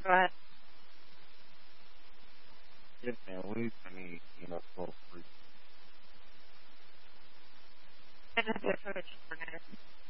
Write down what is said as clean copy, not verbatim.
Go ahead. Yeah, man, we need, for free. And that's it for the cheeseburger.